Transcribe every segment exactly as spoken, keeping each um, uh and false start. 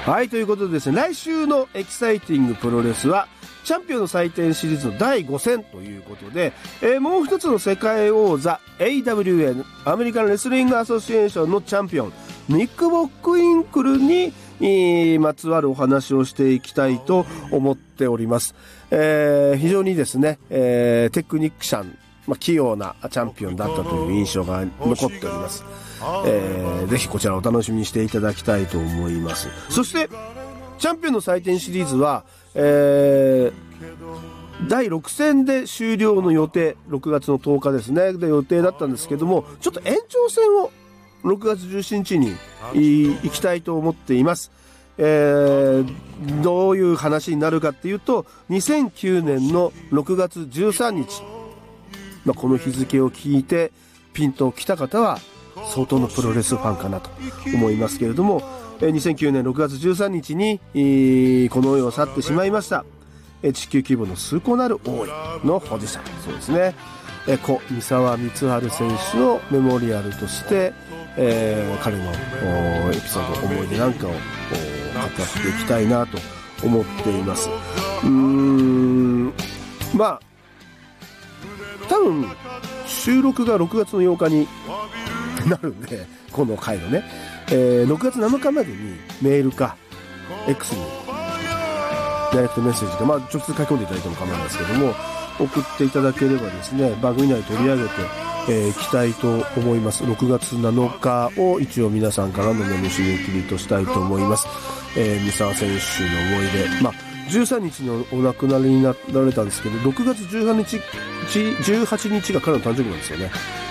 はい、ということでですね、来週のエキサイティングプロレスはチャンピオンの祭典シリーズのだいご戦ということで、えー、もう一つの世界王座 エーダブリューエー アメリカンレスリングアソシエーションのチャンピオンニック・ボックインクルにまつわるお話をしていきたいと思っております。えー、非常にですね、えー、テクニックシャン、まあ、器用なチャンピオンだったという印象が残っております。えー、ぜひこちらお楽しみにしていただきたいと思います。そしてチャンピオンの祭典シリーズは、えー、だいろく戦で終了の予定、ろくがつのとおかですねで予定だったんですけども、ちょっと延長戦をろくがつじゅうしちにちに行きたいと思っています。えー、どういう話になるかっていうと、にせんきゅうねんのろくがつじゅうさんにち、まあ、この日付を聞いてピンと来た方は相当のプロレスファンかなと思いますけれども、にせんきゅうねんろくがつじゅうさんにちにこの世を去ってしまいました地球規模の崇高なる王位の保持者、そうですね、故三沢光晴選手のメモリアルとして、えー、彼のエピソード、思い出なんかを語っていきたいなと思っています。うーん、まあ多分収録がろくがつのようかになるんで、この回のね、えー、ろくがつなのかまでにメールか X にダイレクトメッセージか、まあ直接書き込んでいただいても構わないですけども、送っていただければですね、番組内で取り上げてい、えー、きたいと思います。ろくがつなのかを一応皆さんからのメモ締め切りとしたいと思います。えー、三沢選手の思い出、まあじゅうさんにちのお亡くなりになられたんですけど、ろくがつじゅうはちにちじゅうはちにちが彼の誕生日なんですよね。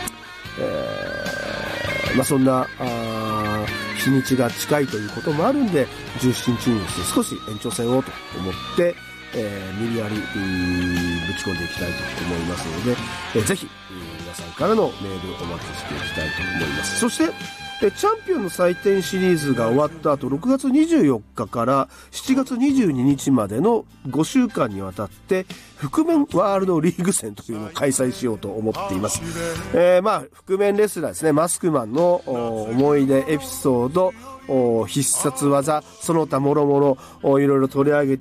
えー、まあそんなあ日にちが近いということもあるんで、じゅうしちにちにですね、少し延長戦をと思って、えー、無理やり、えー、ぶち込んでいきたいと思いますので、えー、ぜひ、えー、皆さんからのメールをお待ちしていきたいと思います。そしてチャンピオンの祭典シリーズが終わった後、ろくがつにじゅうよっかからしちがつにじゅうににちまでのごしゅうかんにわたって覆面ワールドリーグ戦というのを開催しようと思っています。えー、まあ覆面レスラーですね、マスクマンの思い出エピソード、必殺技、その他もろもろいろいろ取り上げて